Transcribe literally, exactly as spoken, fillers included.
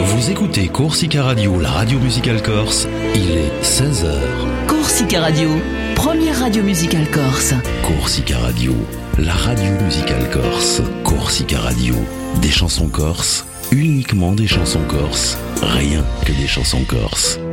Vous écoutez Corsica Radio, la radio musicale corse. Il est seize heures. Corsica Radio, première radio musicale corse. Corsica Radio, la radio musicale corse. Corsica Radio, des chansons corses, uniquement des chansons corses, rien que des chansons corses.